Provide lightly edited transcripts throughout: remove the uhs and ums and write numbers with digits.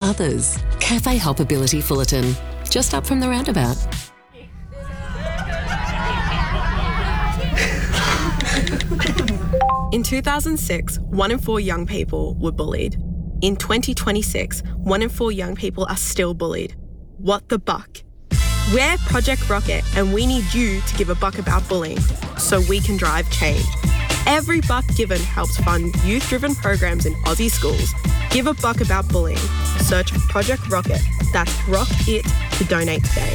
others. Cafe Helpability Fullerton, just up from the roundabout. In 2006, 1 in 4 young people were bullied. In 2026, 1 in 4 young people are still bullied. What the buck? We're Project Rocket and we need you to give a buck about bullying so we can drive change. Every buck given helps fund youth-driven programs in Aussie schools. Give a buck about bullying. Search Project Rocket. That's Rock It to donate today.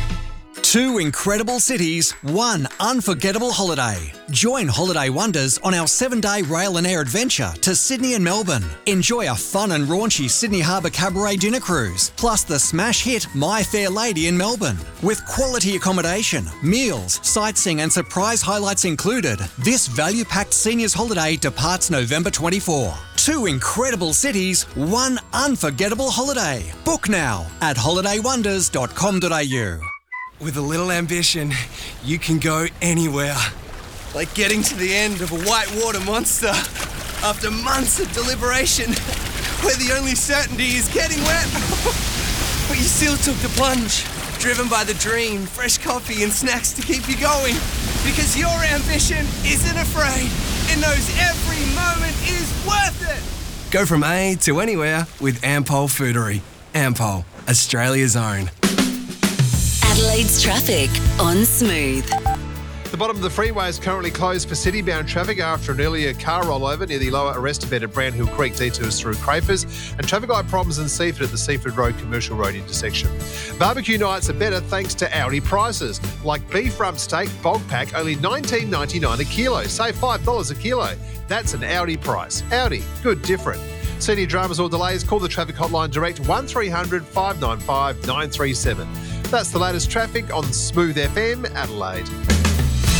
2 incredible cities, 1 unforgettable holiday. Join Holiday Wonders on our 7-day rail and air adventure to Sydney and Melbourne. Enjoy a fun and raunchy Sydney Harbour Cabaret dinner cruise, plus the smash hit My Fair Lady in Melbourne. With quality accommodation, meals, sightseeing and surprise highlights included, this value-packed seniors holiday departs November 24. 2 incredible cities, 1 unforgettable holiday. Book now at holidaywonders.com.au. With a little ambition, you can go anywhere. Like getting to the end of a whitewater monster after months of deliberation, where the only certainty is getting wet. But you still took the plunge, driven by the dream, fresh coffee and snacks to keep you going. Because your ambition isn't afraid. It knows every moment is worth it. Go from A to anywhere with Ampol Foodery. Ampol, Australia's own. Adelaide's traffic on Smooth. The bottom of the freeway is currently closed for city-bound traffic after an earlier car rollover near the lower arrestor bed at Brown Hill Creek detours through Crafers, and traffic light problems in Seaford at the Seaford Road Commercial Road intersection. Barbecue nights are better thanks to Aldi prices, like beef rump steak bulk pack only $19.99 a kilo. Save $5 a kilo. That's an Aldi price. Aldi, good different. Senior dramas or delays, call the traffic hotline direct 1300 595 937. That's the latest traffic on Smooth FM Adelaide.